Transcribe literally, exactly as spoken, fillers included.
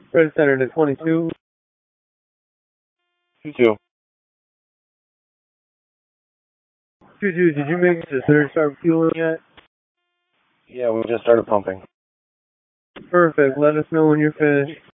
Red Center to twenty-two. two two. two two, did you make the third start fueling yet? Yeah, we just started pumping. Perfect. Let us know when you're finished.